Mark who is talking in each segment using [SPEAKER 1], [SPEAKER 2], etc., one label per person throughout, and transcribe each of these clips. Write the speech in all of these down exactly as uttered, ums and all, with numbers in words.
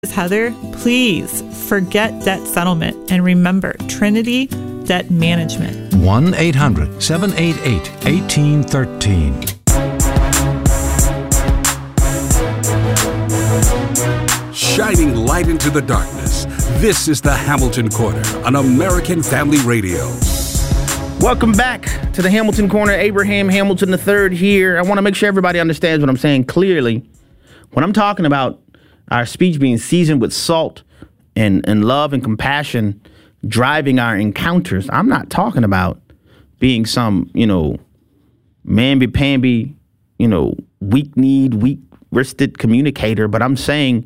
[SPEAKER 1] Heather, please forget debt settlement and remember Trinity Debt Management.
[SPEAKER 2] one eight hundred seven eight eight one eight one three.
[SPEAKER 3] Shining light into the darkness, this is the Hamilton Corner on American Family Radio.
[SPEAKER 4] Welcome back to the Hamilton Corner. Abraham Hamilton the third here. I want to make sure everybody understands what I'm saying clearly. When I'm talking about our speech being seasoned with salt and, and love and compassion driving our encounters, I'm not talking about being some, you know, mamby-pamby, you know, weak-kneed, weak-wristed communicator, but I'm saying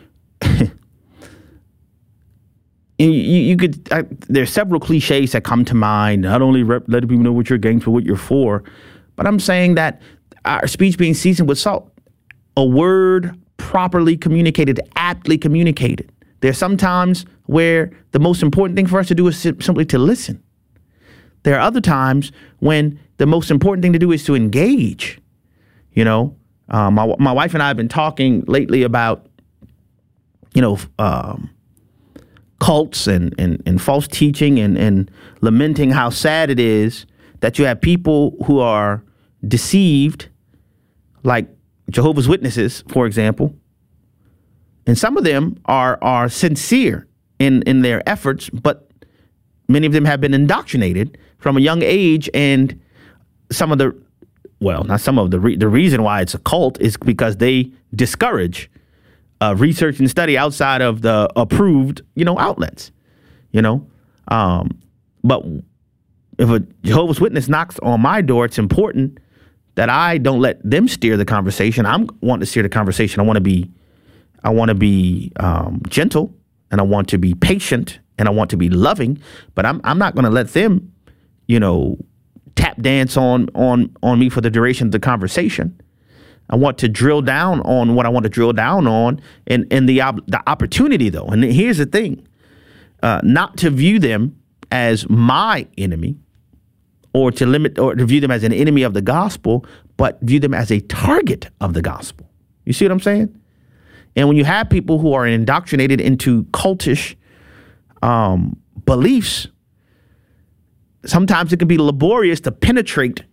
[SPEAKER 4] you, you could, I, there's several cliches that come to mind. Not only rep, letting people know what you're against, but what you're for, but I'm saying that our speech being seasoned with salt, a word properly communicated, aptly communicated. There's some times where the most important thing for us to do is simply to listen. There are other times when the most important thing to do is to engage. You know, uh, my my wife and I have been talking lately about, you know, um, cults and, and, and false teaching and, and lamenting how sad it is that you have people who are deceived, like Jehovah's Witnesses, for example. And some of them are are sincere in, in their efforts, but many of them have been indoctrinated from a young age. And some of the, well, not some of the, re- the reason why it's a cult is because they discourage uh, research and study outside of the approved, you know, outlets, you know. Um, but if a Jehovah's Witness knocks on my door, it's important that I don't let them steer the conversation. I'm want to steer the conversation. I want to be, I want to be um, gentle, and I want to be patient, and I want to be loving. But I'm I'm not going to let them, you know, tap dance on on on me for the duration of the conversation. I want to drill down on what I want to drill down on, and and the the opportunity though. And here's the thing: uh, not to view them as my enemy, or to limit or to view them as an enemy of the gospel, but view them as a target of the gospel. You see what I'm saying? And when you have people who are indoctrinated into cultish um, beliefs, sometimes it can be laborious to penetrate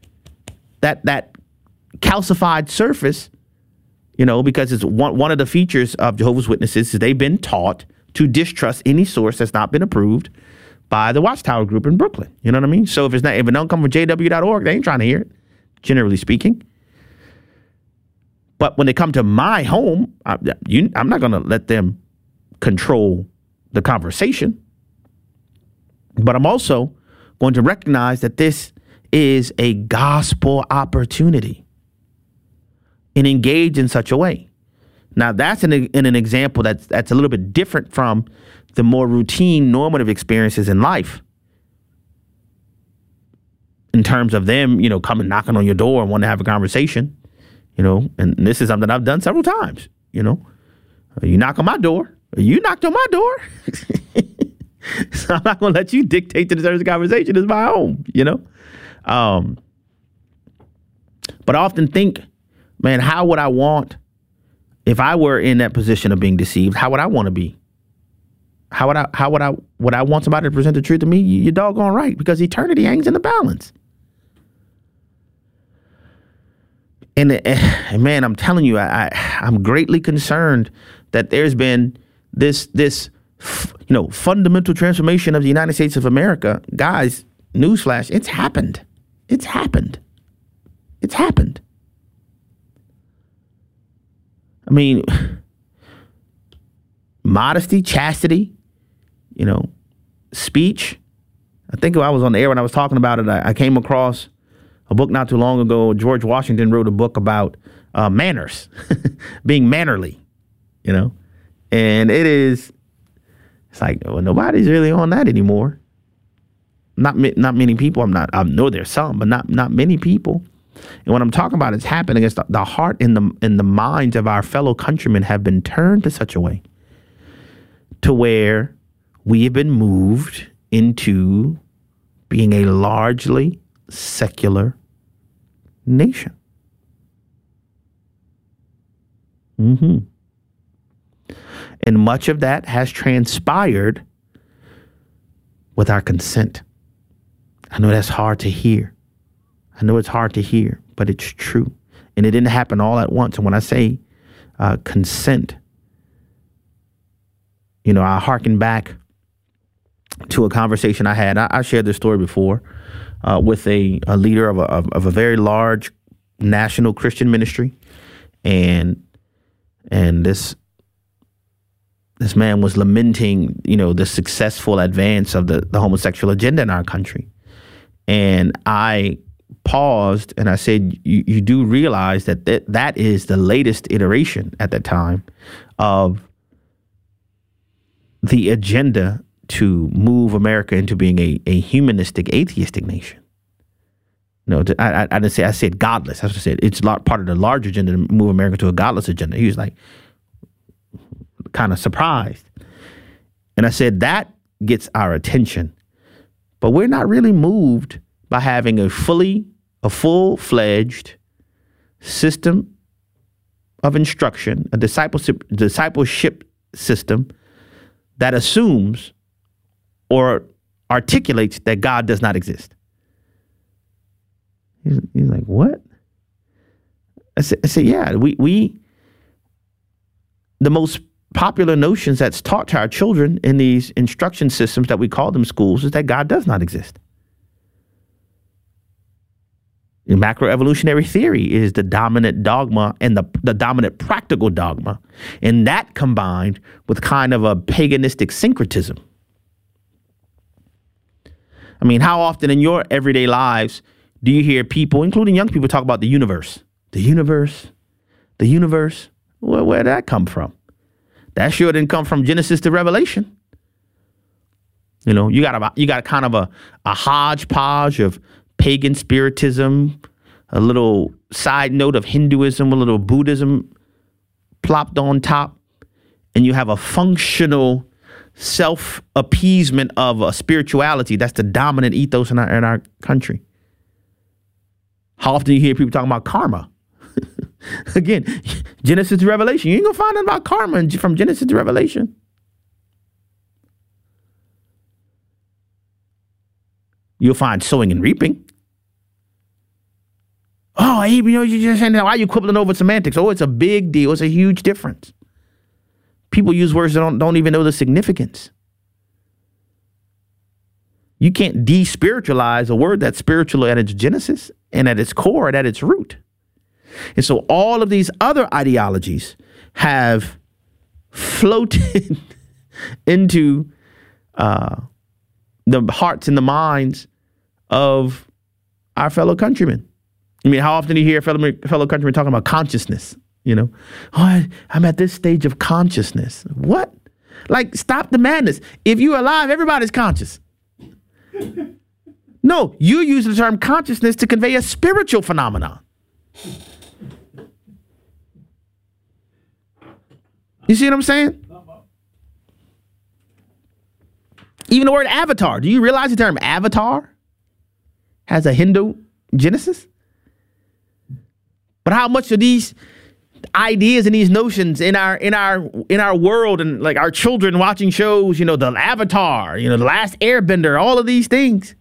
[SPEAKER 4] that that calcified surface, you know, because it's one, one of the features of Jehovah's Witnesses is they've been taught to distrust any source that's not been approved by the Watchtower Group in Brooklyn. You know what I mean? So if it's not, if it don't come from J W dot org, they ain't trying to hear it, generally speaking. But when they come to my home, I, you, I'm not going to let them control the conversation. But I'm also going to recognize that this is a gospel opportunity and engage in such a way. Now, that's in, a, in an example that's, that's a little bit different from the more routine normative experiences in life, in terms of them, you know, coming knocking on your door and wanting to have a conversation, you know, and this is something I've done several times, you know, you knock on my door, you knocked on my door. So I'm not going to let you dictate to the service conversation. It's my home, you know. Um, but I often think, man, how would I want, if I were in that position of being deceived, how would I want to be? How would I, how would I, would I want somebody to present the truth to me? You're doggone right, because eternity hangs in the balance. And, and man, I'm telling you, I, I, I'm greatly concerned that there's been this, this, you know, fundamental transformation of the United States of America. Guys, newsflash, it's happened. It's happened. It's happened. I mean, modesty, chastity, you know, speech. I think I was on the air when I was talking about it. I, I came across a book not too long ago. George Washington wrote a book about uh, manners, being mannerly, you know, and it is, it's like, well, nobody's really on that anymore. Not not many people. I'm not, I know there's some, but not not many people. And what I'm talking about is happening is the, the heart and the, and the minds of our fellow countrymen have been turned to such a way to where we have been moved into being a largely secular nation. Mm-hmm. And much of that has transpired with our consent. I know that's hard to hear. I know it's hard to hear, but it's true. And it didn't happen all at once. And when I say uh, consent, you know, I hearken back to a conversation I had. I, I shared this story before uh, with a, a leader of a, of, of a very large national Christian ministry. And and this this man was lamenting, you know, the successful advance of the, the homosexual agenda in our country. And I paused and I said, you, you do realize that th- that is the latest iteration at that time of the agenda to move America into being a, a humanistic, atheistic nation. No, I, I, I didn't say, I said godless. That's what I said. It's lot, part of the larger agenda to move America to a godless agenda. He was like kind of surprised. And I said, that gets our attention. But we're not really moved by having a fully, a full-fledged system of instruction, a discipleship, discipleship system that assumes or articulates that God does not exist. He's, he's like, what? I said, I said, yeah, we, we, the most popular notions that's taught to our children in these instruction systems that we call them schools is that God does not exist. In macroevolutionary theory is the dominant dogma and the, the dominant practical dogma. And that combined with kind of a paganistic syncretism. I mean, how often in your everyday lives do you hear people, including young people, talk about the universe? The universe, the universe. Well, where did that come from? That sure didn't come from Genesis to Revelation. You know, you got a, you got kind of a, a hodgepodge of pagan spiritism, a little side note of Hinduism, a little Buddhism plopped on top, and you have a functional self-appeasement of a spirituality. That's the dominant ethos in our, in our country. How often do you hear people talking about karma? Again, Genesis to Revelation. You ain't gonna find nothing about karma from Genesis to Revelation. You'll find sowing and reaping. Oh, Abe, you know, you just saying that. Why are you quibbling over semantics? Oh, it's a big deal. It's a huge difference. People use words that don't, don't even know the significance. You can't de-spiritualize a word that's spiritual at its genesis and at its core and at its root. And so all of these other ideologies have floated into uh, the hearts and the minds of our fellow countrymen. I mean, how often do you hear fellow, fellow countrymen talking about consciousness? You know, oh, I, I'm at this stage of consciousness. What? Like, stop the madness. If you're alive, everybody's conscious. No, you use the term consciousness to convey a spiritual phenomenon. You see what I'm saying? Even the word avatar. Do you realize the term avatar has a Hindu genesis? But how much of these ideas and these notions in our in our in our world and like our children watching shows, you know, the Avatar, you know, the Last Airbender, all of these things.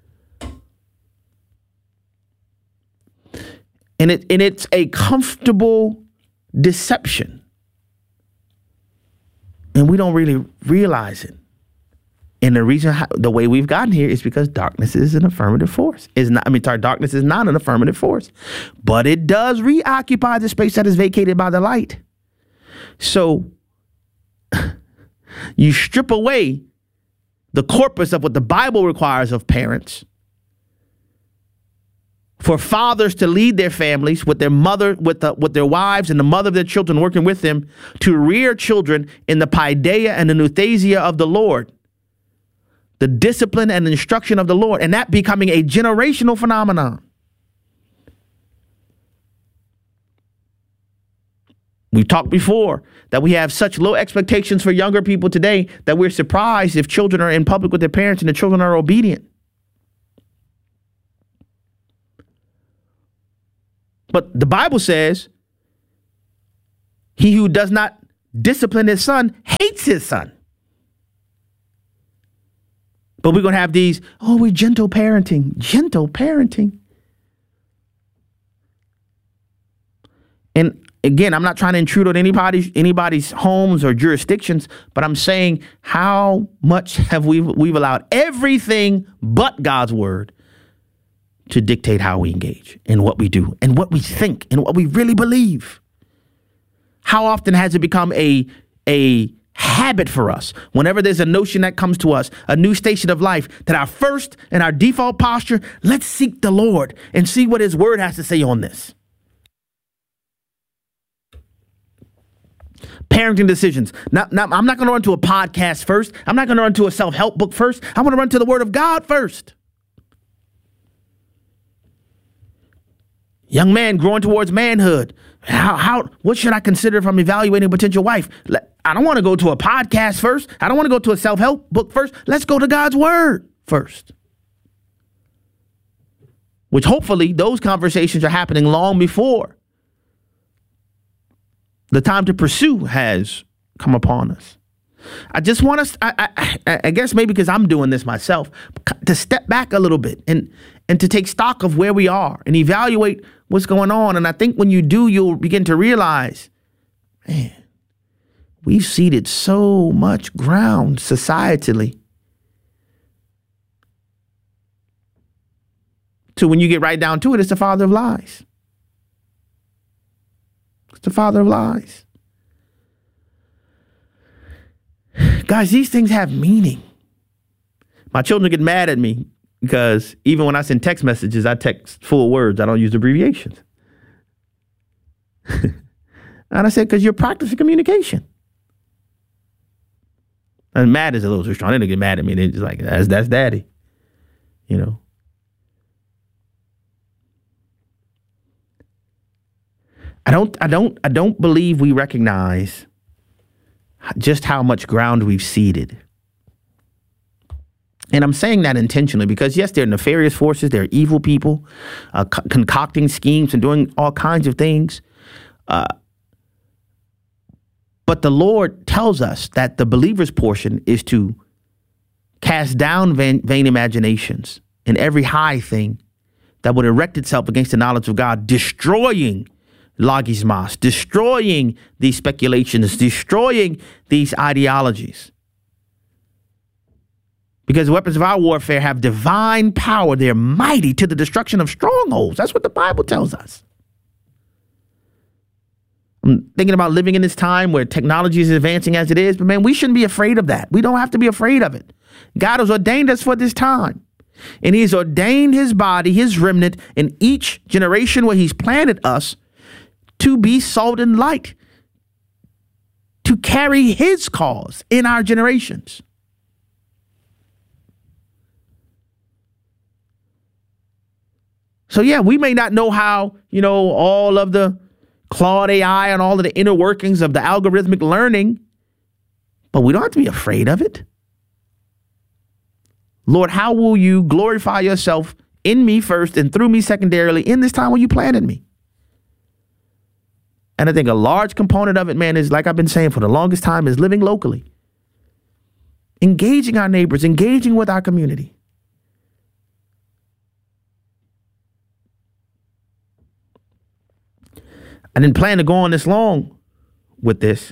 [SPEAKER 4] And it and it's a comfortable deception. And we don't really realize it. And the reason how, the way we've gotten here is because darkness is an affirmative force. Is not I mean sorry, darkness is not an affirmative force. But it does reoccupy the space that is vacated by the light. So you strip away the corpus of what the Bible requires of parents. For fathers to lead their families with their mother, with the, with their wives and the mother of their children working with them to rear children in the paideia and the nouthesia of the Lord, the discipline and instruction of the Lord, and that becoming a generational phenomenon. We've talked before that we have such low expectations for younger people today that we're surprised if children are in public with their parents and the children are obedient. But the Bible says, he who does not discipline his son hates his son. But we're going to have these, oh, we gentle parenting, gentle parenting. And again, I'm not trying to intrude on anybody's anybody's homes or jurisdictions, but I'm saying how much have we we've allowed everything but God's word to dictate how we engage and what we do and what we think and what we really believe. How often has it become a a habit for us whenever there's a notion that comes to us, a new station of life, that our first and our default posture, let's seek the Lord and see what his word has to say on this. Parenting decisions. Now, now, I'm not going to run to a podcast first. I'm not going to run to a self-help book first. I'm going to run to the word of God first. Young man growing towards manhood. How, how, what should I consider if I'm evaluating a potential wife? I don't want to go to a podcast first. I don't want to go to a self-help book first. Let's go to God's word first. Which hopefully those conversations are happening long before the time to pursue has come upon us. I just want us, I, I, I guess maybe because I'm doing this myself, to step back a little bit and, and to take stock of where we are and evaluate what's going on. And I think when you do, you'll begin to realize, man, we've ceded so much ground societally to, when you get right down to it, it's the father of lies. It's the father of lies. Guys, these things have meaning. My children get mad at me because even when I send text messages, I text full words. I don't use abbreviations. And I said, because you're practicing communication. And mad is a little too strong. They don't get mad at me. They're just like, that's, that's daddy. You know. I don't, I don't, I don't believe we recognize just how much ground we've ceded. And I'm saying that intentionally because, yes, there are nefarious forces. There are evil people uh, co- concocting schemes and doing all kinds of things. Uh, but the Lord tells us that the believer's portion is to cast down vain, vain imaginations and every high thing that would erect itself against the knowledge of God, destroying logismos, destroying these speculations, destroying these ideologies. Because the weapons of our warfare have divine power. They're mighty to the destruction of strongholds. That's what the Bible tells us. I'm thinking about living in this time where technology is advancing as it is, but man, we shouldn't be afraid of that. We don't have to be afraid of it. God has ordained us for this time. And he's ordained his body, his remnant, in each generation where he's planted us to be salt and light, to carry his cause in our generations. So, yeah, we may not know how, you know, all of the Claude A I and all of the inner workings of the algorithmic learning, but we don't have to be afraid of it. Lord, how will you glorify yourself in me first and through me secondarily in this time when you planted me? And I think a large component of it, man, is like I've been saying for the longest time, is living locally. Engaging our neighbors, engaging with our community. I didn't plan to go on this long with this.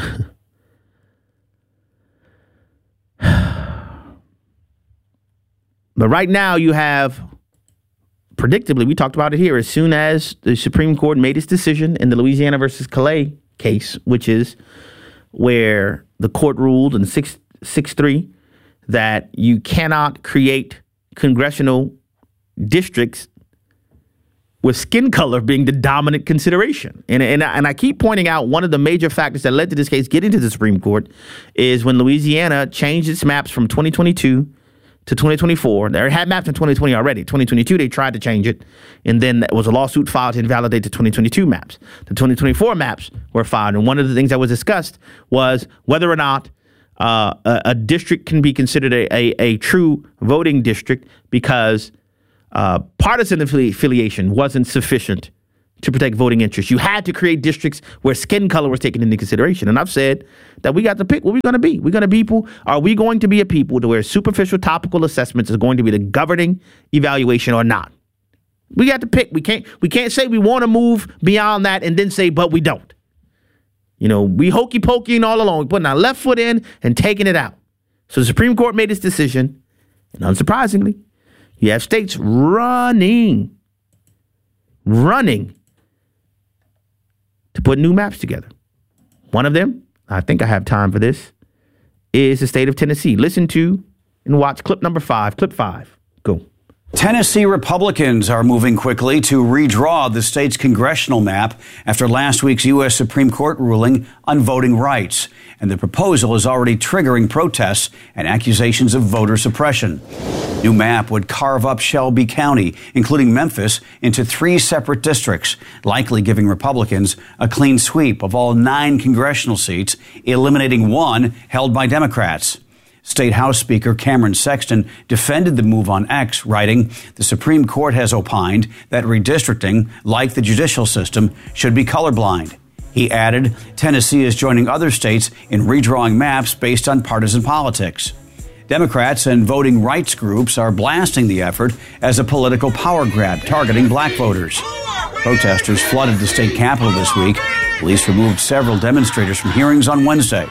[SPEAKER 4] But right now you have, predictably, we talked about it here, as soon as the Supreme Court made its decision in the Louisiana versus Calais case, which is where the court ruled in six three that you cannot create congressional districts with skin color being the dominant consideration. And, and, and I keep pointing out one of the major factors that led to this case getting to the Supreme Court is when Louisiana changed its maps from twenty twenty-two to twenty twenty-four. They had maps in twenty twenty already. twenty twenty-two, they tried to change it. And then there was a lawsuit filed to invalidate the twenty twenty-two maps. The twenty twenty-four maps were filed. And one of the things that was discussed was whether or not uh, a, a district can be considered a, a, a true voting district because uh, partisan affili- affiliation wasn't sufficient to protect voting interests. You had to create districts where skin color was taken into consideration. And I've said that we got to pick what we're going to be. We're going to be people. Are we going to be a people to where superficial topical assessments is going to be the governing evaluation or not? We got to pick. We can't. We can't say we want to move beyond that and then say, but we don't. You know, we hokey pokeying all along, putting our left foot in and taking it out. So the Supreme Court made its decision, and unsurprisingly, you have states running, running to put new maps together. One of them, I think I have time for this, is the state of Tennessee. Listen to and watch clip number five. Clip five. Go.
[SPEAKER 5] Tennessee Republicans are moving quickly to redraw the state's congressional map after last week's U S Supreme Court ruling on voting rights. And the proposal is already triggering protests and accusations of voter suppression. New map would carve up Shelby County, including Memphis, into three separate districts, likely giving Republicans a clean sweep of all nine congressional seats, eliminating one held by Democrats. State House Speaker Cameron Sexton defended the move on X, writing, "The Supreme Court has opined that redistricting, like the judicial system, should be colorblind." He added, Tennessee is joining other states in redrawing maps based on partisan politics. Democrats and voting rights groups are blasting the effort as a political power grab targeting black voters. Protesters flooded the state capitol this week. Police removed several demonstrators from hearings on Wednesday.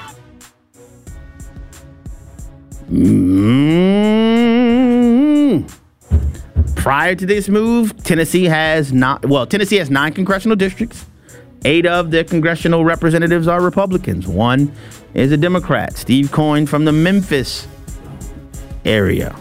[SPEAKER 4] Mm-hmm. Prior to this move, Tennessee has not. Well, Tennessee has nine congressional districts. Eight of the congressional representatives are Republicans. One is a Democrat, Steve Coyne from the Memphis area.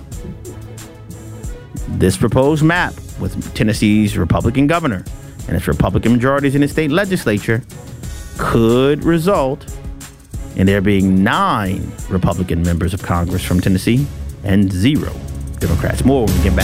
[SPEAKER 4] This proposed map with Tennessee's Republican governor and its Republican majorities in the state legislature could result in there being nine Republican members of Congress from Tennessee and zero Democrats. More when we get back.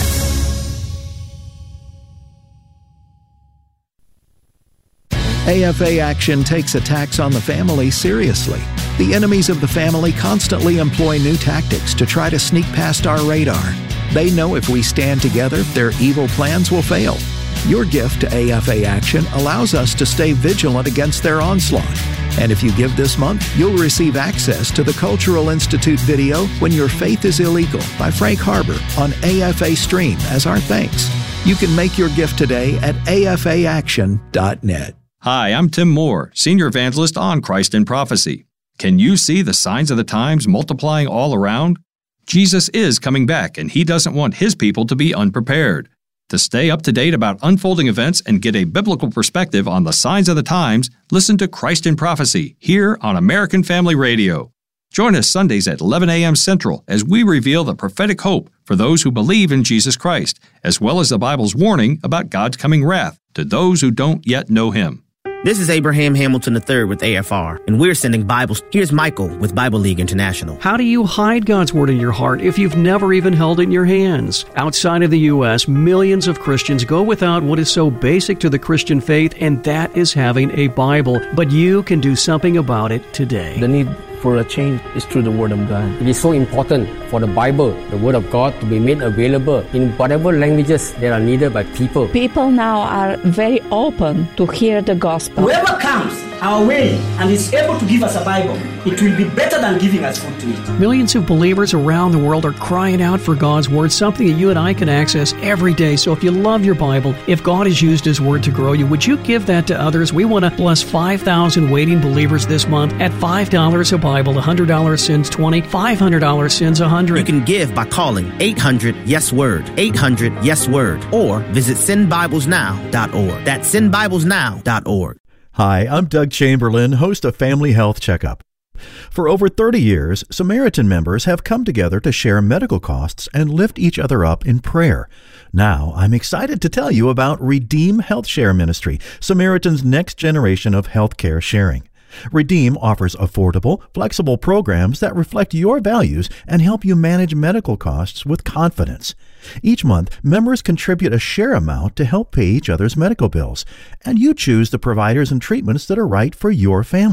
[SPEAKER 6] A F A Action takes attacks on the family seriously. The enemies of the family constantly employ new tactics to try to sneak past our radar. They know if we stand together, their evil plans will fail. Your gift to A F A Action allows us to stay vigilant against their onslaught. And if you give this month, you'll receive access to the Cultural Institute video When Your Faith is Illegal by Frank Harbor on A F A Stream as our thanks. You can make your gift today at A F A action dot net.
[SPEAKER 7] Hi, I'm Tim Moore, Senior Evangelist on Christ in Prophecy. Can you see the signs of the times multiplying all around? Jesus is coming back, and He doesn't want His people to be unprepared. To stay up to date about unfolding events and get a biblical perspective on the signs of the times, listen to Christ in Prophecy here on American Family Radio. Join us Sundays at eleven a.m. Central as we reveal the prophetic hope for those who believe in Jesus Christ, as well as the Bible's warning about God's coming wrath to those who don't yet know Him.
[SPEAKER 8] This is Abraham Hamilton the third with A F R, and we're sending Bibles. Here's Michael with Bible League International.
[SPEAKER 9] How do you hide God's Word in your heart if you've never even held it in your hands? Outside of the U S, millions of Christians go without what is so basic to the Christian faith, and that is having a Bible. But you can do something about it today.
[SPEAKER 10] The need for a change is through the Word of God.
[SPEAKER 11] It is so important for the Bible, the Word of God, to be made available in whatever languages that are needed by people.
[SPEAKER 12] People now are very open to hear the gospel.
[SPEAKER 13] Whoever comes our way and is able to give us a Bible, it will be better than giving us food to eat.
[SPEAKER 9] Millions of believers around the world are crying out for God's Word, something that you and I can access every day. So if you love your Bible, if God has used His Word to grow you, would you give that to others? We want to bless five thousand waiting believers this month at five dollars a Bible. one hundred dollars sends twenty dollars, five hundred dollars sends one hundred dollars.
[SPEAKER 8] You can give by calling eight hundred yes word, eight hundred yes word, or visit send bibles now dot org. That's send bibles now dot org.
[SPEAKER 14] Hi, I'm Doug Chamberlain, host of Family Health Checkup. For over thirty years, Samaritan members have come together to share medical costs and lift each other up in prayer. Now, I'm excited to tell you about Redeem Health Share Ministry, Samaritan's next generation of healthcare sharing. Redeem offers affordable, flexible programs that reflect your values and help you manage medical costs with confidence. Each month, members contribute a share amount to help pay each other's medical bills, and you choose the providers and treatments that are right for your family.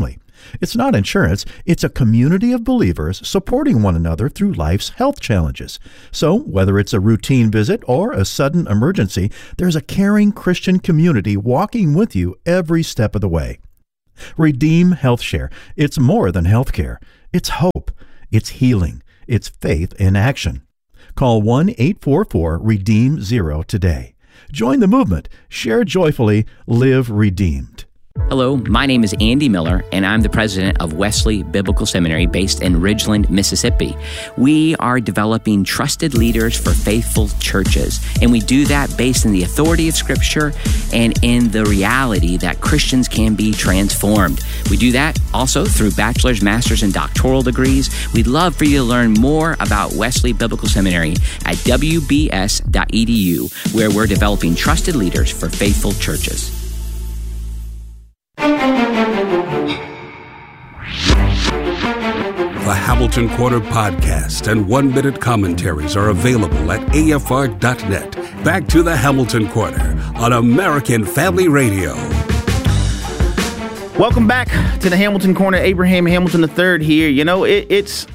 [SPEAKER 14] It's not insurance, it's a community of believers supporting one another through life's health challenges. So, whether it's a routine visit or a sudden emergency, there's a caring Christian community walking with you every step of the way. Redeem HealthShare. It's more than healthcare. It's hope. It's healing. It's faith in action. Call one eight four four REDEEM zero today. Join the movement. Share joyfully. Live redeemed.
[SPEAKER 15] Hello, my name is Andy Miller, and I'm the president of Wesley Biblical Seminary based in Ridgeland, Mississippi. We are developing trusted leaders for faithful churches, and we do that based in the authority of Scripture and in the reality that Christians can be transformed. We do that also through bachelor's, master's, and doctoral degrees. We'd love for you to learn more about Wesley Biblical Seminary at w b s dot e d u, where we're developing trusted leaders for faithful churches.
[SPEAKER 3] The Hamilton Corner podcast and one-minute commentaries are available at a f r dot net. Back to the Hamilton Corner on American Family Radio.
[SPEAKER 4] Welcome back to the Hamilton Corner. Abraham Hamilton the third here. You know, it, it's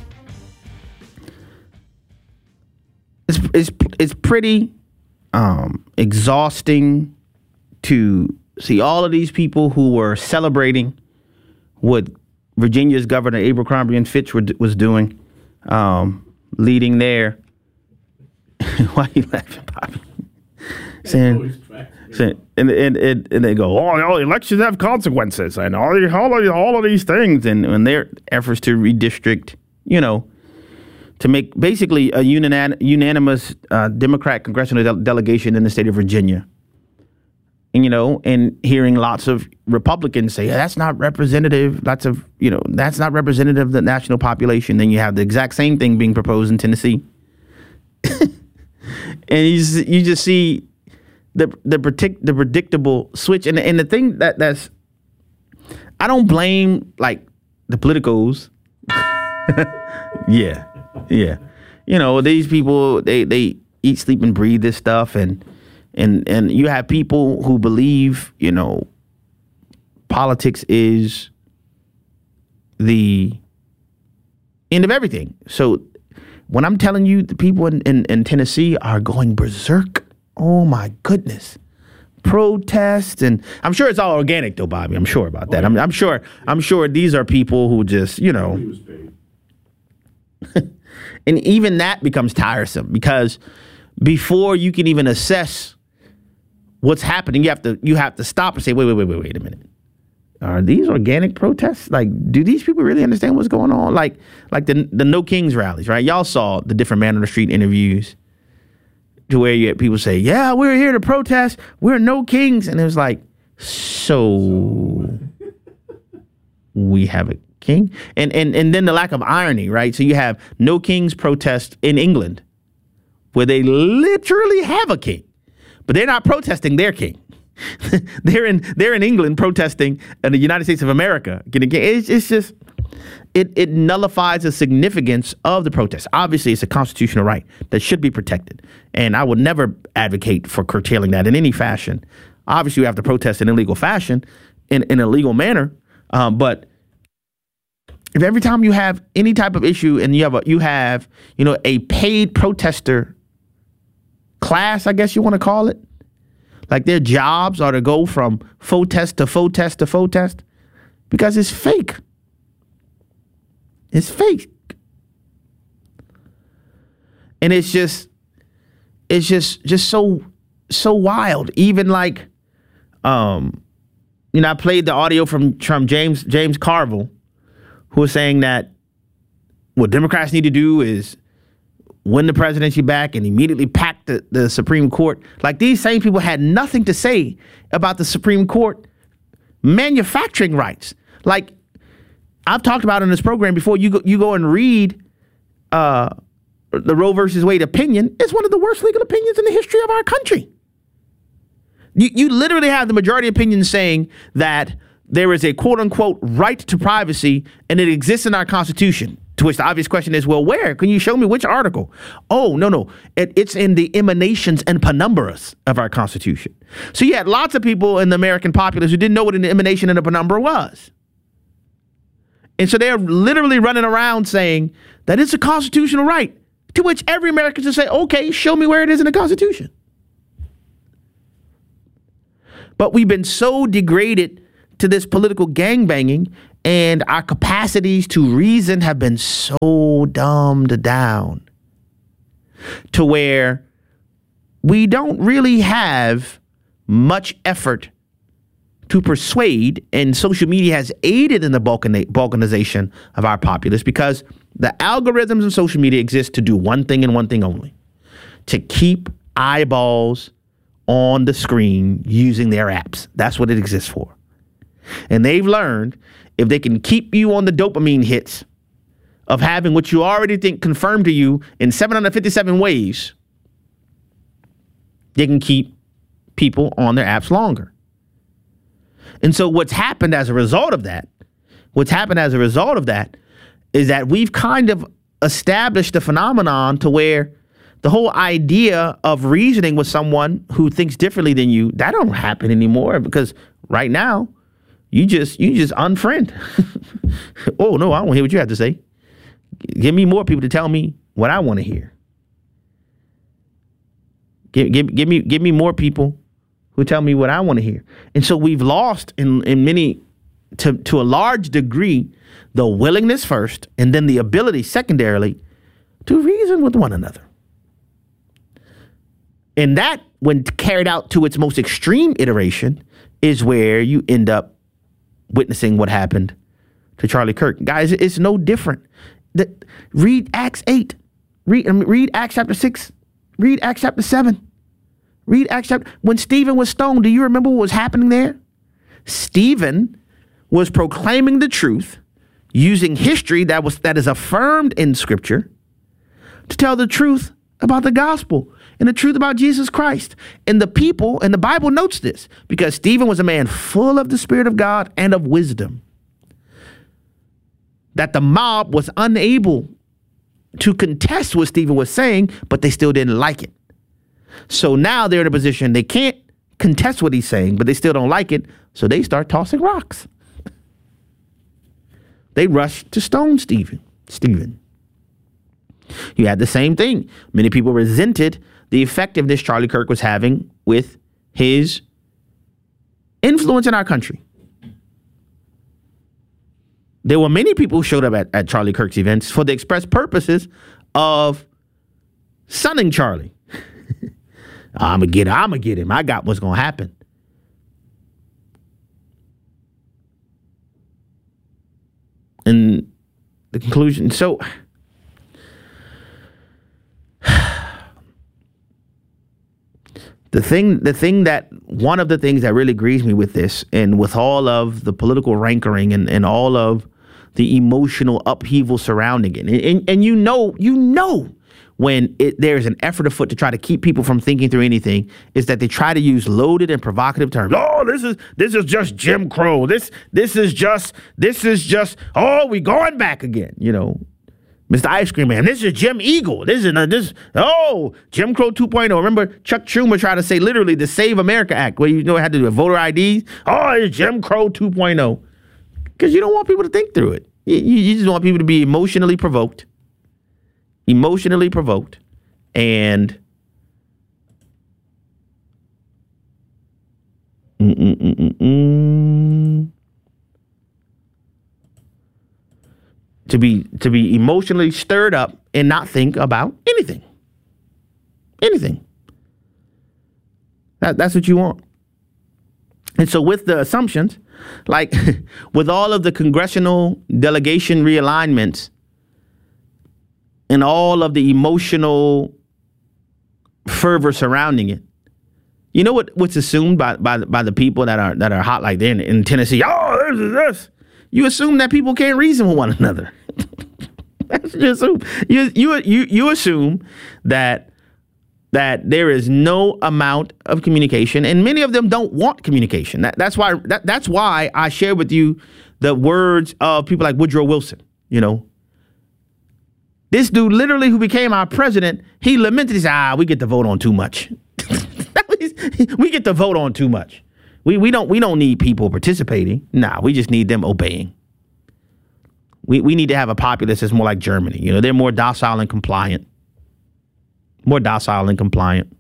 [SPEAKER 4] it's it's it's pretty um, exhausting to see all of these people who were celebrating what Virginia's Governor Abercrombie and Fitch were, was doing, um, leading there. Why are you laughing, Bobby? Saying, saying and, and, and, and they go, oh, all elections have consequences, and all, all, of, all of these things, and, and their efforts to redistrict, you know, to make basically a unan- unanimous uh, Democrat congressional de- delegation in the state of Virginia. And, you know, and hearing lots of Republicans say, yeah, that's not representative. Lots of, you know, that's not representative of the national population. Then you have the exact same thing being proposed in Tennessee. And you just, you just see the the predict, the predictable switch. And, and the thing that that's, I don't blame, like, the politicos. yeah, yeah. You know, these people, they, they eat, sleep, and breathe this stuff. And, And and you have people who believe, you know, politics is the end of everything. So when I'm telling you the people in, in, in Tennessee are going berserk, oh, my goodness. Protests. And I'm sure it's all organic, though, Bobby. I'm sure about that. I'm, I'm sure I'm sure these are people who just, you know. And even that becomes tiresome because before you can even assess what's happening, you have to you have to stop and say, wait, wait, wait, wait, wait a minute. Are these organic protests? Like, do these people really understand what's going on? Like, like the the No Kings rallies, right? Y'all saw the different Man on the Street interviews to where you had people say, yeah, we're here to protest. We're No Kings. And it was like, so we have a king? And, and, and then the lack of irony, right? So you have No Kings protest in England where they literally have a king. But they're not protesting their king. they're in they're in England protesting in the United States of America. It's, it's just it it nullifies the significance of the protest. Obviously, it's a constitutional right that should be protected, and I would never advocate for curtailing that in any fashion. Obviously, you have to protest in a legal fashion, in in a legal manner. Um, but if every time you have any type of issue and you have a, you have you know a paid protester class, I guess you want to call it, like their jobs are to go from faux test to faux test to faux test because it's fake. It's fake. And it's just, it's just, just so, so wild. Even like, um, you know, I played the audio from, from James, James Carville, who was saying that what Democrats need to do is win the presidency back and immediately pack the, the Supreme Court. Like, these same people had nothing to say about the Supreme Court manufacturing rights. Like, I've talked about in this program before, you go, you go and read uh, the Roe versus Wade opinion. It's one of the worst legal opinions in the history of our country. You, you literally have the majority opinion saying that there is a quote unquote right to privacy and it exists in our Constitution. To which the obvious question is, well, where? Can you show me which article? Oh, no, no. It, it's in the emanations and penumbras of our Constitution. So you had lots of people in the American populace who didn't know what an emanation and a penumbra was. And so they're literally running around saying that it's a constitutional right, to which every American should say, okay, show me where it is in the Constitution. But we've been so degraded to this political gangbanging, and our capacities to reason have been so dumbed down to where we don't really have much effort to persuade, and social media has aided in the balkana- balkanization of our populace, because the algorithms in social media exist to do one thing and one thing only: to keep eyeballs on the screen using their apps. That's what it exists for. And they've learned if they can keep you on the dopamine hits of having what you already think confirmed to you in seven hundred fifty-seven ways, they can keep people on their apps longer. And so what's happened as a result of that, what's happened as a result of that is that we've kind of established a phenomenon to where the whole idea of reasoning with someone who thinks differently than you, that don't happen anymore, because right now you just you just unfriend. Oh, no, I don't want to hear what you have to say. Give me more people to tell me what I want to hear. Give, give, give me give me more people who tell me what I want to hear. And so we've lost in, in many, to, to a large degree, the willingness first, and then the ability secondarily to reason with one another. And that, when carried out to its most extreme iteration, is where you end up witnessing what happened to Charlie Kirk. Guys, it's no different. The, read Acts eight. Read, I mean, read Acts chapter six. Read Acts chapter seven. Read Acts chapter... When Stephen was stoned, do you remember what was happening there? Stephen was proclaiming the truth, using history that was that is affirmed in Scripture, to tell the truth about the gospel and the truth about Jesus Christ. And the people, and the Bible notes this, because Stephen was a man full of the Spirit of God and of wisdom, that the mob was unable to contest what Stephen was saying, but they still didn't like it. So now they're in a position they can't contest what he's saying, but they still don't like it, so they start tossing rocks. They rush to stone Stephen. Stephen. You had the same thing. Many people resented the effectiveness Charlie Kirk was having with his influence in our country. There were many people who showed up at, at Charlie Kirk's events for the express purposes of sunning Charlie. I'm going to get him. I'm going to get him. I got what's going to happen. And the conclusion. So, the thing, the thing that, one of the things that really grieves me with this, and with all of the political rancor and, and all of the emotional upheaval surrounding it, and, and, and you know, you know, when it, there's an effort afoot to try to keep people from thinking through anything, is that they try to use loaded and provocative terms. Oh, this is this is just Jim Crow. This this is just this is just oh, we going back again. You know, Mister Ice Cream Man. This is Jim Eagle. This is this. Oh, Jim Crow two point oh. Remember Chuck Schumer tried to say literally the Save America Act, where you know had to do a voter I Ds. Oh, it's Jim Crow two point oh, because you don't want people to think through it. You, you just want people to be emotionally provoked. Emotionally provoked, and Mm-mm-mm-mm. to be to be emotionally stirred up and not think about anything, anything. That that's what you want. And so, with the assumptions, like with all of the congressional delegation realignments, and all of the emotional fervor surrounding it, you know what? What's assumed by by by the people that are that are hot like they're in, in Tennessee? Oh, this is this. You assume that people can't reason with one another. That's what you assume. You you you you assume that that there is no amount of communication, and many of them don't want communication. That, that's why that, that's why I share with you the words of people like Woodrow Wilson. You know. This dude, literally, who became our president, he lamented, he said, ah, we get to vote on too much. We get to vote on too much. We we don't we don't need people participating. Nah, we just need them obeying. We we need to have a populace that's more like Germany. You know, they're more docile and compliant. More docile and compliant.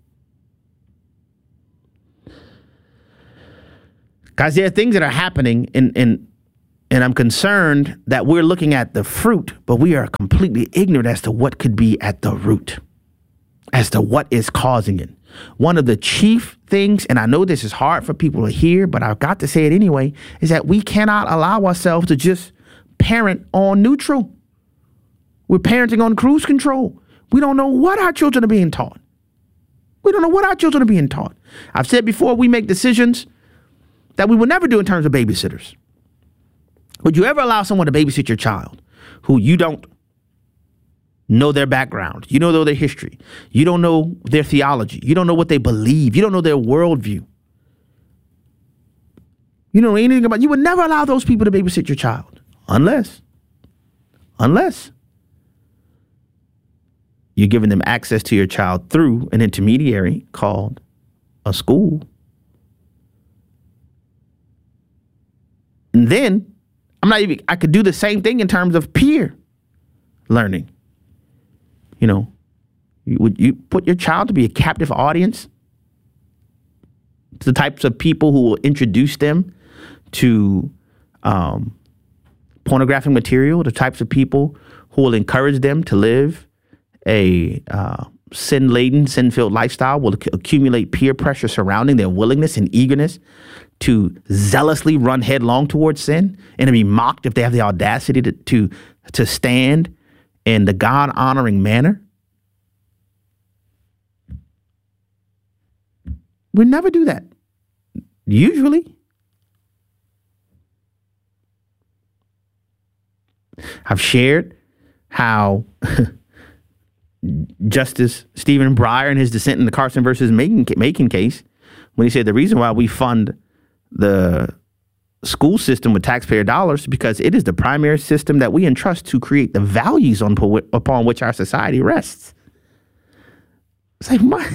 [SPEAKER 4] Guys, there are things that are happening in, in and I'm concerned that we're looking at the fruit, but we are completely ignorant as to what could be at the root, as to what is causing it. One of the chief things, and I know this is hard for people to hear, but I've got to say it anyway, is that we cannot allow ourselves to just parent on neutral. We're parenting on cruise control. We don't know what our children are being taught. We don't know what our children are being taught. I've said before, we make decisions that we will never do in terms of babysitters. Would you ever allow someone to babysit your child who you don't know their background? You don't know their history. You don't know their theology. You don't know what they believe. You don't know their worldview. You don't know anything about, you would never allow those people to babysit your child unless, unless you're giving them access to your child through an intermediary called a school. And then I'm not even, I could do the same thing in terms of peer learning. You know, you, would you put your child to be a captive audience? The types of people who will introduce them to um, pornographic material, the types of people who will encourage them to live a uh, sin-laden, sin-filled lifestyle, will ac- accumulate peer pressure surrounding their willingness and eagerness to zealously run headlong towards sin and to be mocked if they have the audacity to to, to stand in the God-honoring manner. We never do that. Usually. I've shared how Justice Stephen Breyer in his dissent in the Carson versus Macon, Macon case, when he said the reason why we fund the school system with taxpayer dollars is because it is the primary system that we entrust to create the values on upon which our society rests. It's like, my,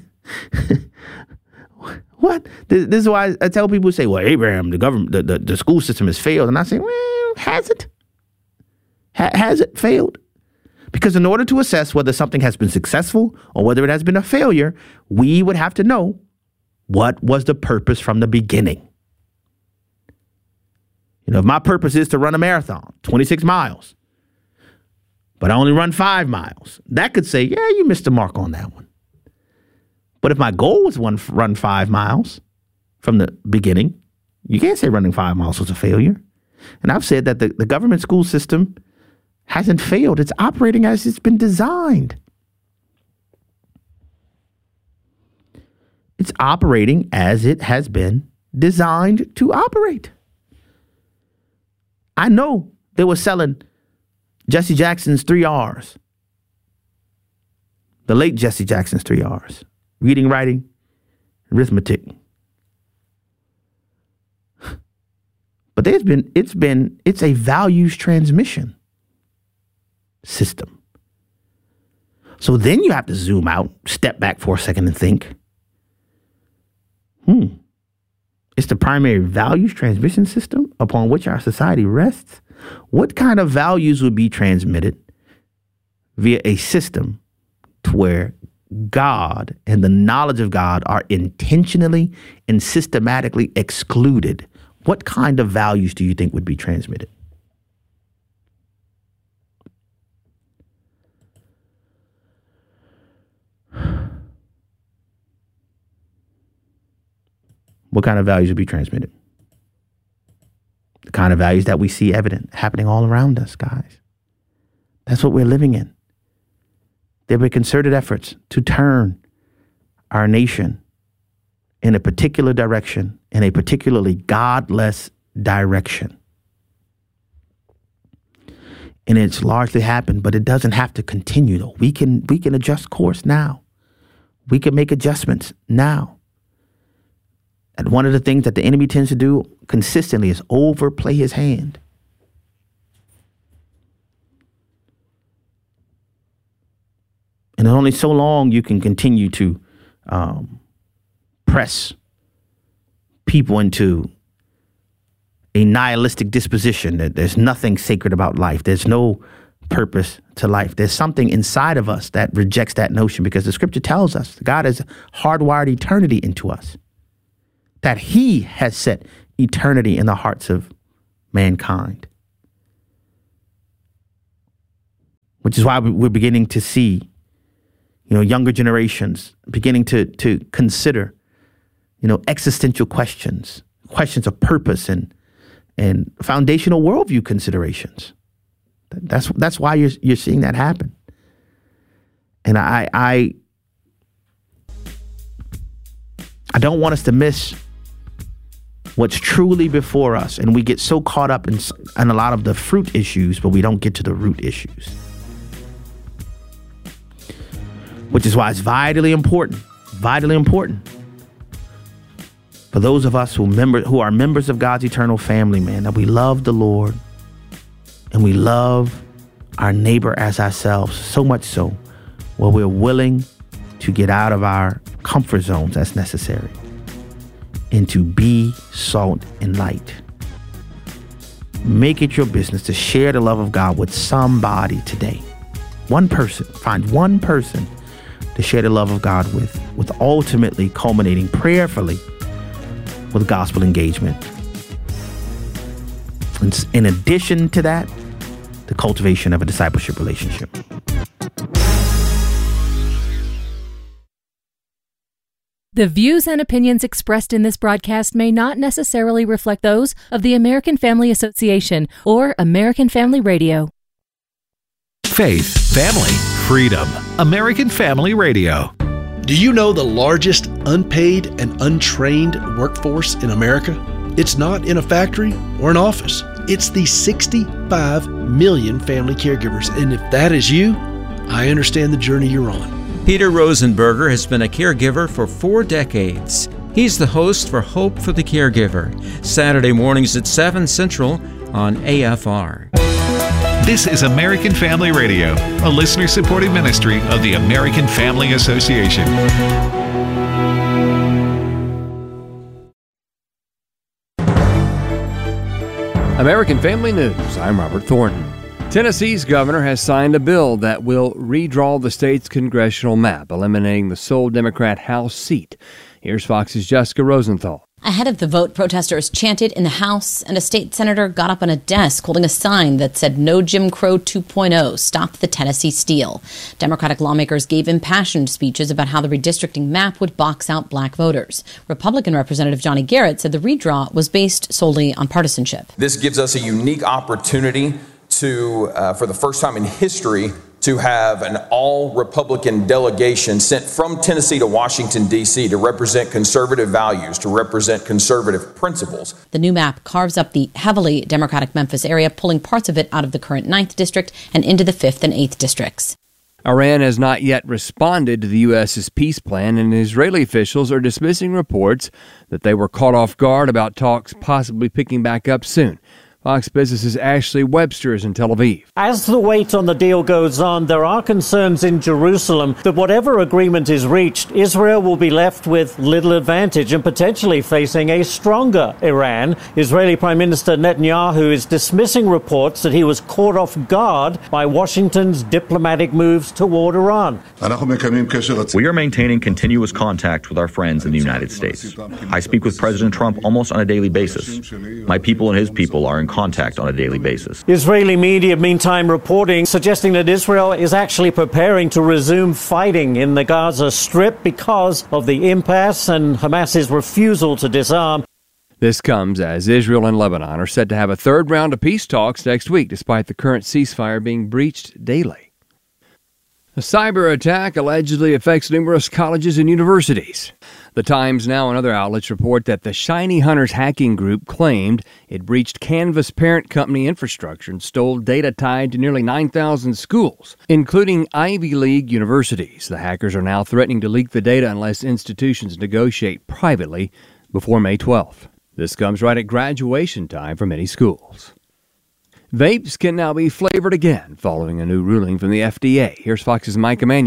[SPEAKER 4] what? This, this is why I tell people who say, well, Abraham, the government, the, the, the school system has failed. And I say, well, has it? Ha- has it failed? Because in order to assess whether something has been successful or whether it has been a failure, we would have to know what was the purpose from the beginning. You know, if my purpose is to run a marathon, twenty-six miles, but I only run five miles, that could say, yeah, you missed the mark on that one. But if my goal was one run five miles from the beginning, you can't say running five miles was a failure. And I've said that the, the government school system hasn't failed. It's operating as it's been designed. It's operating as it has been designed to operate. I know they were selling Jesse Jackson's three R's. The late Jesse Jackson's three R's. Reading, writing, arithmetic. But there's been, it's been, it's a values transmission system. So then you have to zoom out, step back for a second and think, hmm, it's the primary values transmission system upon which our society rests. What kind of values would be transmitted via a system to where God and the knowledge of God are intentionally and systematically excluded? What kind of values do you think would be transmitted? What kind of values would be transmitted? The kind of values that we see evident happening all around us, guys. That's what we're living in. There have been concerted efforts to turn our nation in a particular direction, in a particularly godless direction. And it's largely happened, but it doesn't have to continue, though. We can we can adjust course now. We can make adjustments now. And one of the things that the enemy tends to do consistently is overplay his hand. And only so long you can continue to um, press people into a nihilistic disposition, that there's nothing sacred about life. There's no purpose to life. There's something inside of us that rejects that notion, because the scripture tells us God has hardwired eternity into us, that he has set eternity in the hearts of mankind. Which is why we're beginning to see, you know, younger generations beginning to to consider, you know, existential questions, questions of purpose and and foundational worldview considerations. That's that's why you're you're seeing that happen. And I I I don't want us to miss what's truly before us, and we get so caught up in, in a lot of the fruit issues, but we don't get to the root issues. Which is why it's vitally important, vitally important for those of us who member who are members of God's eternal family, man, that we love the Lord and we love our neighbor as ourselves, so much so where we're willing to get out of our comfort zones as necessary and to be salt and light. Make it your business to share the love of God with somebody today. One person, find one person to share the love of God with, with ultimately culminating prayerfully with gospel engagement. And in addition to that, the cultivation of a discipleship relationship.
[SPEAKER 16] The views and opinions expressed in this broadcast may not necessarily reflect those of the American Family Association or American Family Radio.
[SPEAKER 2] Faith, family, freedom. American Family Radio.
[SPEAKER 17] Do you know the largest unpaid and untrained workforce in America? It's not in a factory or an office. It's the sixty-five million family caregivers. And if that is you, I understand the journey you're on.
[SPEAKER 18] Peter Rosenberger has been a caregiver for four decades. He's the host for Hope for the Caregiver, Saturday mornings at seven Central on A F R.
[SPEAKER 2] This is American Family Radio, a listener-supported ministry of the American Family Association.
[SPEAKER 19] American Family News, I'm Robert Thornton. Tennessee's governor has signed a bill that will redraw the state's congressional map, eliminating the sole Democrat House seat. Here's Fox's Jessica Rosenthal.
[SPEAKER 20] Ahead of the vote, protesters chanted in the House, and a state senator got up on a desk holding a sign that said "No Jim Crow two point oh, Stop the Tennessee Steal." Democratic lawmakers gave impassioned speeches about how the redistricting map would box out black voters. Republican Representative Johnny Garrett said the redraw was based solely on partisanship.
[SPEAKER 21] This gives us a unique opportunity to, uh, for the first time in history, to have an all-Republican delegation sent from Tennessee to Washington, D C to represent conservative values, to represent conservative principles.
[SPEAKER 20] The new map carves up the heavily Democratic Memphis area, pulling parts of it out of the current ninth District and into the fifth and eighth Districts.
[SPEAKER 19] Iran has not yet responded to the U S's peace plan, and Israeli officials are dismissing reports that they were caught off guard about talks possibly picking back up soon. Fox Business's Ashley Webster is in Tel Aviv.
[SPEAKER 22] As the wait on the deal goes on, there are concerns in Jerusalem that whatever agreement is reached, Israel will be left with little advantage and potentially facing a stronger Iran. Israeli Prime Minister Netanyahu is dismissing reports that he was caught off guard by Washington's diplomatic moves toward Iran.
[SPEAKER 23] We are maintaining continuous contact with our friends in the United States. I speak with President Trump almost on a daily basis. My people and his people are in contact on a daily basis.
[SPEAKER 22] Israeli media, meantime, reporting suggesting that Israel is actually preparing to resume fighting in the Gaza Strip because of the impasse and Hamas's refusal to disarm.
[SPEAKER 19] This comes as Israel and Lebanon are set to have a third round of peace talks next week, despite the current ceasefire being breached daily. A cyber attack allegedly affects numerous colleges and universities. The Times Now and other outlets report that the Shiny Hunters hacking group claimed it breached Canvas parent company infrastructure and stole data tied to nearly nine thousand schools, including Ivy League universities. The hackers are now threatening to leak the data unless institutions negotiate privately before May twelfth. This comes right at graduation time for many schools. Vapes can now be flavored again following a new ruling from the F D A. Here's Fox's Mike Emanuel.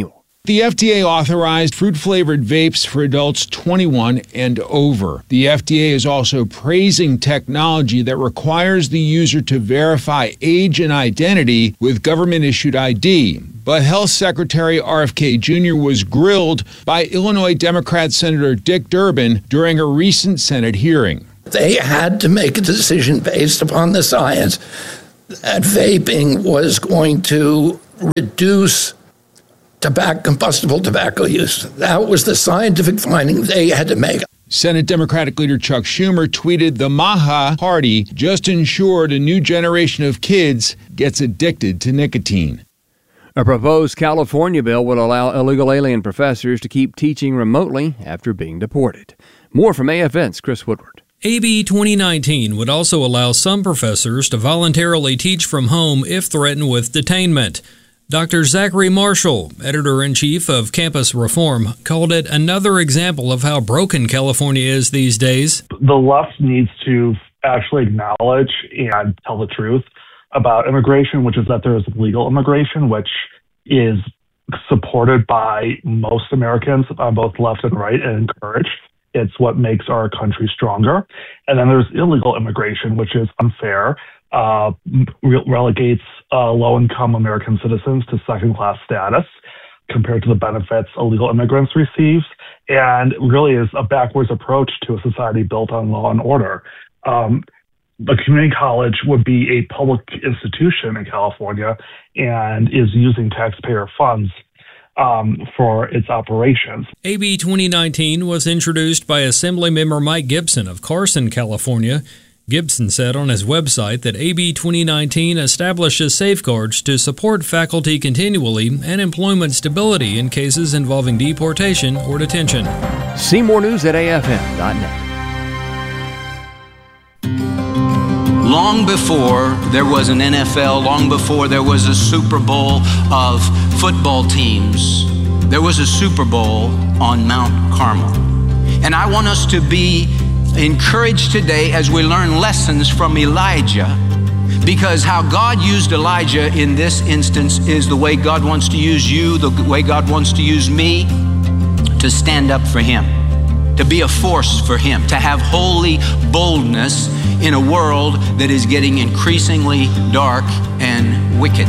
[SPEAKER 1] The F D A authorized fruit-flavored vapes for adults twenty-one and over. The F D A is also praising technology that requires the user to verify age and identity with government-issued I D. But Health Secretary R F K Junior was grilled by Illinois Democrat Senator Dick Durbin during a recent Senate hearing.
[SPEAKER 5] They had to make a decision based upon the science that vaping was going to reduce tobacco, combustible tobacco use. That was the scientific finding they had to make.
[SPEAKER 1] Senate Democratic leader Chuck Schumer tweeted the Maha Party just ensured a new generation of kids gets addicted to nicotine.
[SPEAKER 19] A proposed California bill would allow illegal alien professors to keep teaching remotely after being deported. More from A F N's Chris Woodward.
[SPEAKER 6] A B twenty nineteen would also allow some professors to voluntarily teach from home if threatened with detainment. Doctor Zachary Marshall, editor-in-chief of Campus Reform, called it another example of how broken California is these days.
[SPEAKER 24] The left needs to actually acknowledge and tell the truth about immigration, which is that there is legal immigration, which is supported by most Americans on both left and right and encouraged. It's what makes our country stronger. And then there's illegal immigration, which is unfair, uh, re- relegates uh, low-income American citizens to second-class status compared to the benefits illegal immigrants receive, and really is a backwards approach to a society built on law and order. Um, the community college would be a public institution in California and is using taxpayer funds Um, for its operations.
[SPEAKER 6] A B twenty nineteen was introduced by Assemblymember Mike Gibson of Carson, California. Gibson said on his website that A B twenty nineteen establishes safeguards to support faculty continually and employment stability in cases involving deportation or detention.
[SPEAKER 19] See more news at A F N dot net.
[SPEAKER 25] Long before there was an N F L, long before there was a Super Bowl of football teams, there was a Super Bowl on Mount Carmel. And I want us to be encouraged today as we learn lessons from Elijah, because how God used Elijah in this instance is the way God wants to use you, the way God wants to use me to stand up for Him, to be a force for Him, to have holy boldness in a world that is getting increasingly dark and wicked.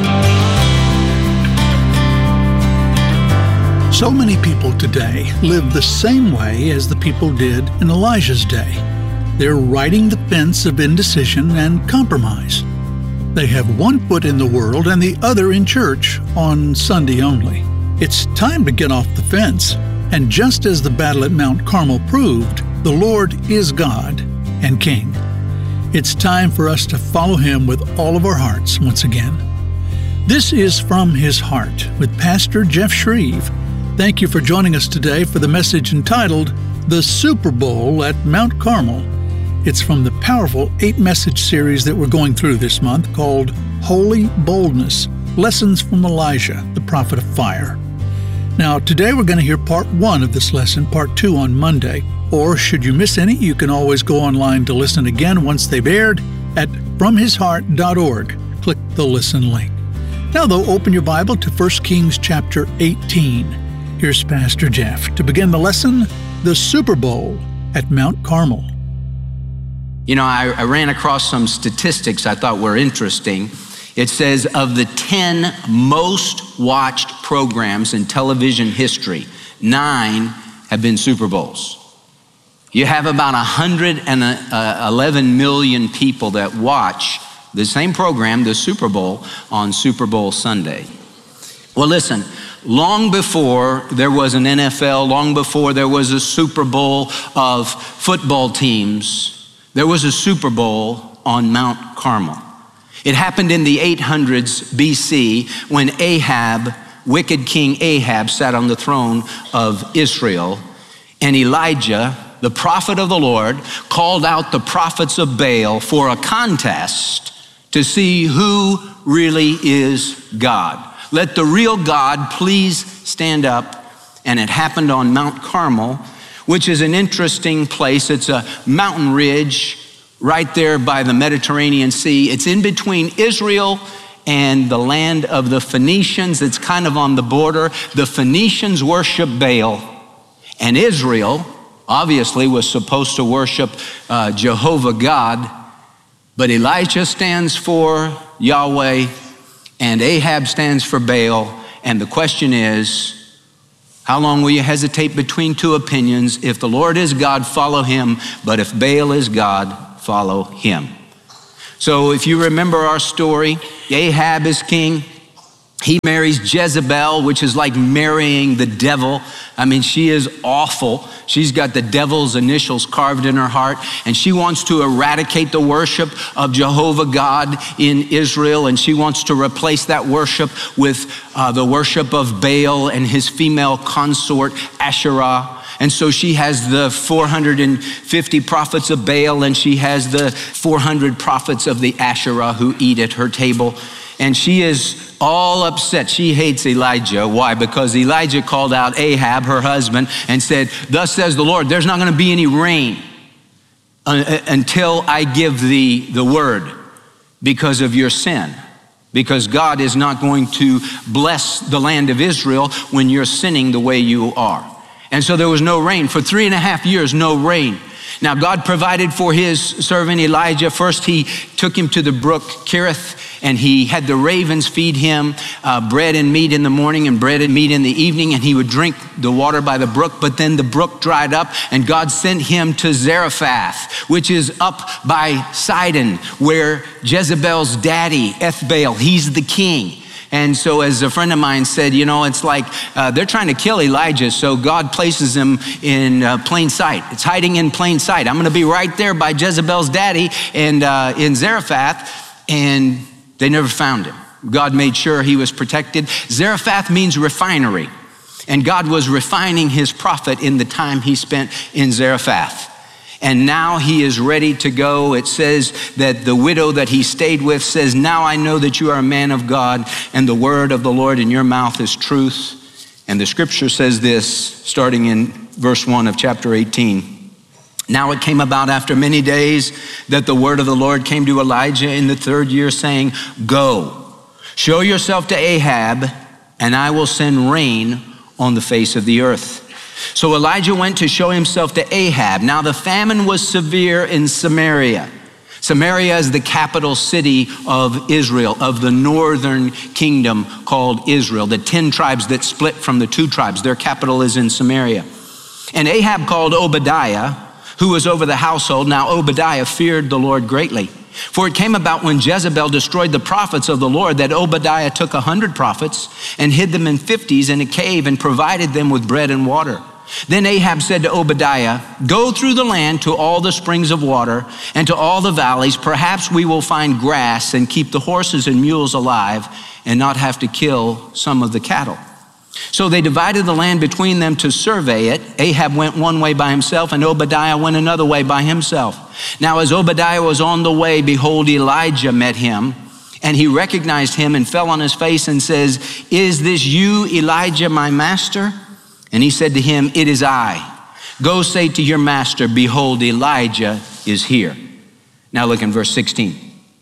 [SPEAKER 26] So many people today live the same way as the people did in Elijah's day. They're riding the fence of indecision and compromise. They have one foot in the world and the other in church on Sunday only. It's time to get off the fence. And just as the battle at Mount Carmel proved, the Lord is God and King. It's time for us to follow Him with all of our hearts once again. This is From His Heart with Pastor Jeff Shreve. Thank you for joining us today for the message entitled The Super Bowl at Mount Carmel. It's from the powerful eight-message series that we're going through this month called Holy Boldness, Lessons from Elijah, the Prophet of Fire. Now, today we're going to hear part one of this lesson, part two on Monday. Or should you miss any, you can always go online to listen again once they've aired at from his heart dot org. Click the listen link. Now, though, open your Bible to First Kings chapter eighteen. Here's Pastor Jeff to begin the lesson, The Super Bowl at Mount Carmel.
[SPEAKER 25] You know, I, I ran across some statistics I thought were interesting. It says of the ten most watched programs in television history, nine have been Super Bowls. You have about one hundred eleven million people that watch the same program, the Super Bowl, on Super Bowl Sunday. Well, listen, long before there was an N F L, long before there was a Super Bowl of football teams, there was a Super Bowl on Mount Carmel. It happened in the eight hundreds B C when Ahab, wicked King Ahab, sat on the throne of Israel, and Elijah, the prophet of the Lord, called out the prophets of Baal for a contest to see who really is God. Let the real God please stand up. And it happened on Mount Carmel, which is an interesting place. It's a mountain ridge right there by the Mediterranean Sea. It's in between Israel and the land of the Phoenicians. It's kind of on the border. The Phoenicians worship Baal, and Israel obviously was supposed to worship uh, Jehovah God, but Elijah stands for Yahweh and Ahab stands for Baal. And the question is, how long will you hesitate between two opinions? If the Lord is God, follow him, but if Baal is God, follow him. So if you remember our story, Ahab is king. He marries Jezebel, which is like marrying the devil. I mean, she is awful. She's got the devil's initials carved in her heart, and she wants to eradicate the worship of Jehovah God in Israel, and she wants to replace that worship with uh, the worship of Baal and his female consort, Asherah. And so she has the four hundred fifty prophets of Baal, and she has the four hundred prophets of the Asherah who eat at her table. And she is all upset. She hates Elijah. Why? Because Elijah called out Ahab, her husband, and said, thus says the Lord, there's not going to be any rain until I give thee the word because of your sin. Because God is not going to bless the land of Israel when you're sinning the way you are. And so there was no rain. For three and a half years, no rain. Now God provided for his servant Elijah. First he took him to the brook Kerith, and he had the ravens feed him uh, bread and meat in the morning and bread and meat in the evening, and he would drink the water by the brook. But then the brook dried up, and God sent him to Zarephath, which is up by Sidon, where Jezebel's daddy, Ethbaal, he's the king. And so as a friend of mine said, you know, it's like uh, they're trying to kill Elijah, so God places him in uh, plain sight. It's hiding in plain sight. I'm going to be right there by Jezebel's daddy and uh, in Zarephath, and they never found him. God made sure he was protected. Zarephath means refinery, and God was refining his prophet in the time he spent in Zarephath. And now he is ready to go. It says that the widow that he stayed with says, now I know that you are a man of God, and the word of the Lord in your mouth is truth. And the scripture says this, starting in verse one of chapter eighteen. Now it came about after many days that the word of the Lord came to Elijah in the third year, saying, go, show yourself to Ahab, and I will send rain on the face of the earth. So Elijah went to show himself to Ahab. Now the famine was severe in Samaria. Samaria is the capital city of Israel, of the northern kingdom called Israel. The ten tribes that split from the two tribes, their capital is in Samaria. And Ahab called Obadiah, who was over the household. Now Obadiah feared the Lord greatly. For it came about when Jezebel destroyed the prophets of the Lord that Obadiah took a hundred prophets and hid them in fifties in a cave and provided them with bread and water. Then Ahab said to Obadiah, go through the land to all the springs of water and to all the valleys. Perhaps we will find grass and keep the horses and mules alive and not have to kill some of the cattle. So they divided the land between them to survey it. Ahab went one way by himself, and Obadiah went another way by himself. Now as Obadiah was on the way, behold, Elijah met him, and he recognized him and fell on his face and says, is this you, Elijah, my master? And he said to him, it is I. Go say to your master, behold, Elijah is here. Now look in verse sixteen.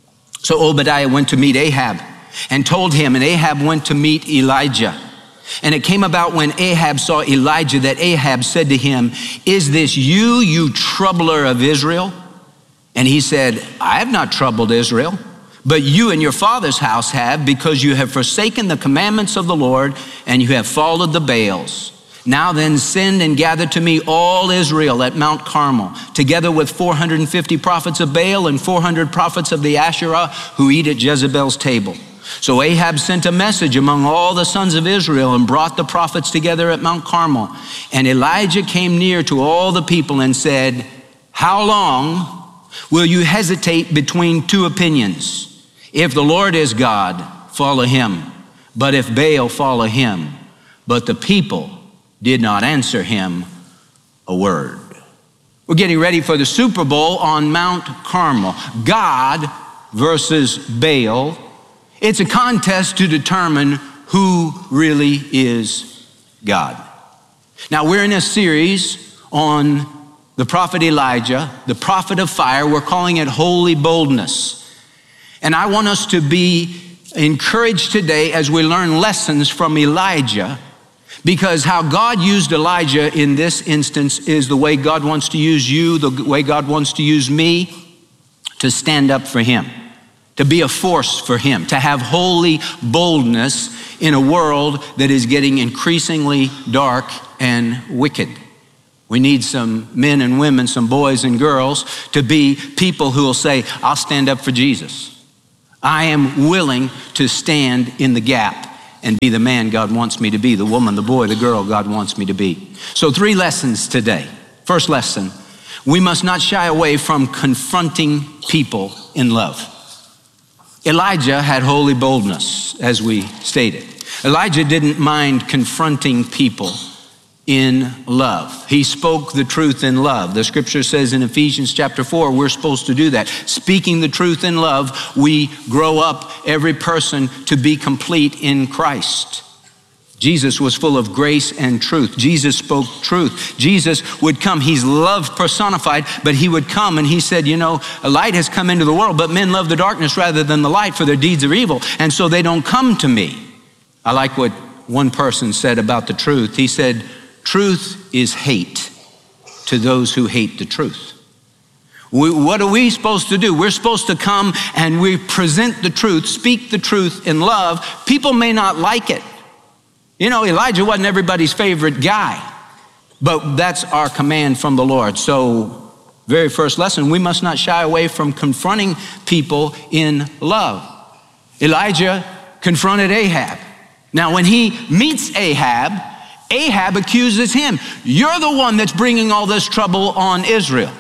[SPEAKER 25] So Obadiah went to meet Ahab and told him, and Ahab went to meet Elijah. And it came about when Ahab saw Elijah that Ahab said to him, is this you, you troubler of Israel? And he said, I have not troubled Israel, but you and your father's house have, because you have forsaken the commandments of the Lord and you have followed the Baals. Now then send and gather to me all Israel at Mount Carmel, together with four hundred fifty prophets of Baal and four hundred prophets of the Asherah who eat at Jezebel's table. So Ahab sent a message among all the sons of Israel and brought the prophets together at Mount Carmel. And Elijah came near to all the people and said, how long will you hesitate between two opinions? If the Lord is God, follow him. But if Baal, follow him. But the people did not answer him a word. We're getting ready for the Super Bowl on Mount Carmel. God versus Baal. It's a contest to determine who really is God. Now we're in a series on the prophet Elijah, the prophet of fire. We're calling it Holy Boldness. And I want us to be encouraged today as we learn lessons from Elijah, because how God used Elijah in this instance is the way God wants to use you, the way God wants to use me to stand up for him, to be a force for him, to have holy boldness in a world that is getting increasingly dark and wicked. We need some men and women, some boys and girls to be people who will say, I'll stand up for Jesus. I am willing to stand in the gap and be the man God wants me to be, the woman, the boy, the girl God wants me to be. So three lessons today. First lesson, we must not shy away from confronting people in love. Elijah had holy boldness, as we stated. Elijah didn't mind confronting people in love. He spoke the truth in love. The scripture says in Ephesians chapter four, we're supposed to do that. Speaking the truth in love, we grow up every person to be complete in Christ. Jesus was full of grace and truth. Jesus spoke truth. Jesus would come. He's love personified, but he would come and he said, you know, a light has come into the world, but men love the darkness rather than the light, for their deeds are evil. And so they don't come to me. I like what one person said about the truth. He said, truth is hate to those who hate the truth. We, what are we supposed to do? We're supposed to come and we present the truth, speak the truth in love. People may not like it. You know, Elijah wasn't everybody's favorite guy, but that's our command from the Lord. So, very first lesson, we must not shy away from confronting people in love. Elijah confronted Ahab. Now, when he meets Ahab, Ahab accuses him. You're the one that's bringing all this trouble on Israel.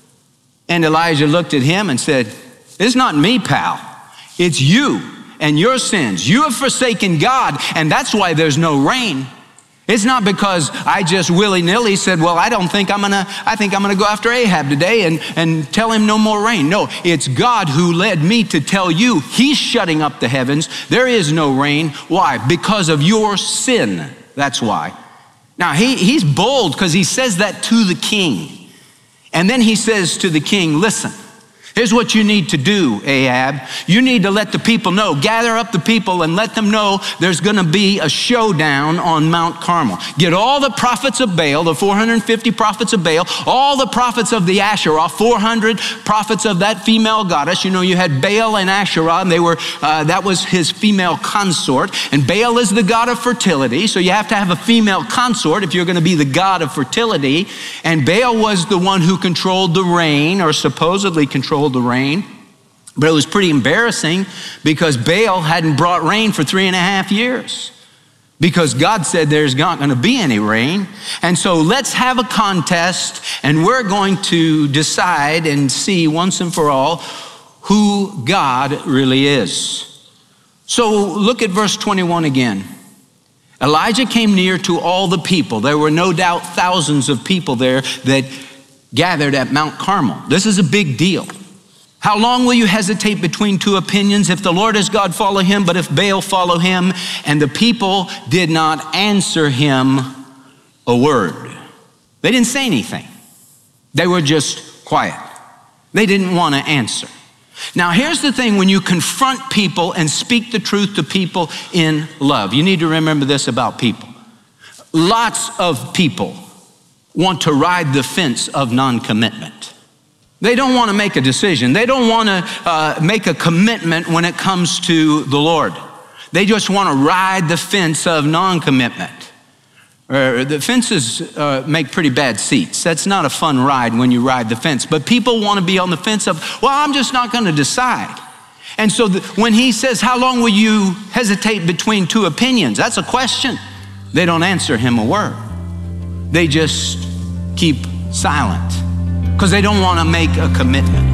[SPEAKER 25] And Elijah looked at him and said, it's not me, pal. It's you and your sins. You have forsaken God, and that's why there's no rain. It's not because I just willy-nilly said, well, I don't think I'm gonna, I think I'm gonna go after Ahab today and, and tell him no more rain. No, it's God who led me to tell you he's shutting up the heavens. There is no rain. Why? Because of your sin. That's why. Now, he, he's bold because he says that to the king. And then he says to the king, listen, here's what you need to do, Ahab. You need to let the people know, gather up the people and let them know there's going to be a showdown on Mount Carmel. Get all the prophets of Baal, the four hundred fifty prophets of Baal, all the prophets of the Asherah, four hundred prophets of that female goddess. You know, you had Baal and Asherah, and they were, uh, that was his female consort. And Baal is the god of fertility, so you have to have a female consort if you're going to be the god of fertility. And Baal was the one who controlled the rain, or supposedly controlled the rain, but it was pretty embarrassing because Baal hadn't brought rain for three and a half years because God said there's not going to be any rain. And so let's have a contest, and we're going to decide and see once and for all who God really is. So look at verse twenty-one again. Elijah came near to all the people. There were no doubt thousands of people there that gathered at Mount Carmel. This is a big deal. How long will you hesitate between two opinions? If the Lord is God, follow him, but if Baal, follow him. And the people did not answer him a word. They didn't say anything. They were just quiet. They didn't want to answer. Now, here's the thing when you confront people and speak the truth to people in love. You need to remember this about people. Lots of people want to ride the fence of non-commitment. They don't want to make a decision. They don't want to uh, make a commitment when it comes to the Lord. They just want to ride the fence of non-commitment. Uh, the fences uh, make pretty bad seats. That's not a fun ride when you ride the fence. But people want to be on the fence of, well, I'm just not going to decide. And so the, when he says, how long will you hesitate between two opinions? That's a question. They don't answer him a word. They just keep silent because they don't want to make a commitment.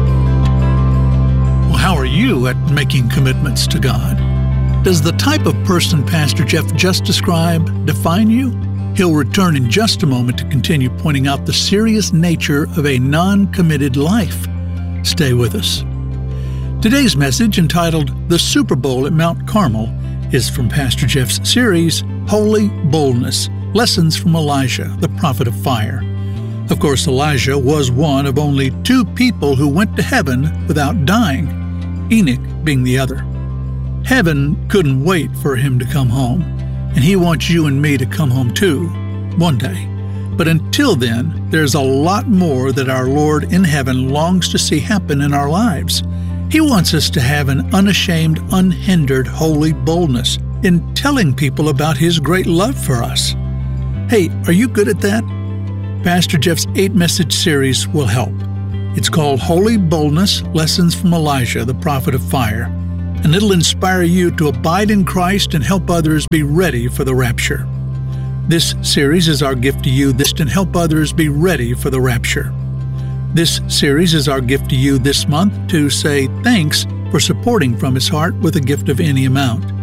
[SPEAKER 26] Well, how are you at making commitments to God? Does the type of person Pastor Jeff just described define you? He'll return in just a moment to continue pointing out the serious nature of a non-committed life. Stay with us. Today's message, entitled The Super Bowl at Mount Carmel, is from Pastor Jeff's series, Holy Boldness, Lessons from Elijah, the Prophet of Fire. Of course, Elijah was one of only two people who went to heaven without dying, Enoch being the other. Heaven couldn't wait for him to come home, and he wants you and me to come home too, one day. But until then, there's a lot more that our Lord in heaven longs to see happen in our lives. He wants us to have an unashamed, unhindered, holy boldness in telling people about His great love for us. Hey, are you good at that? Pastor Jeff's eight-message series will help. It's called Holy Boldness, Lessons from Elijah, the Prophet of Fire, and it'll inspire you to abide in Christ and help others be ready for the rapture. This series is our gift to you this and help others be ready for the rapture. This series is our gift to you this month to say thanks for supporting From His Heart with a gift of any amount.